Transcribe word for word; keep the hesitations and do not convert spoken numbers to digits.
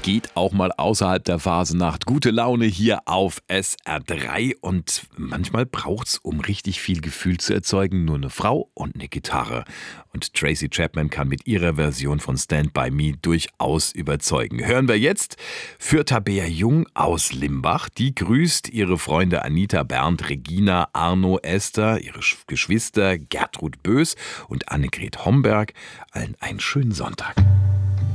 geht auch mal außerhalb der Phasenacht. Gute Laune hier auf S R drei und manchmal braucht's, um richtig viel Gefühl zu erzeugen, nur eine Frau und eine Gitarre. Und Tracy Chapman kann mit ihrer Version von Stand By Me durchaus überzeugen. Hören wir jetzt für Tabea Jung aus Limbach. Die grüßt ihre Freunde Anita, Bernd, Regina, Arno, Esther, ihre Geschwister Gertrud Bös und Annegret Homberg. Allen einen schönen Sonntag.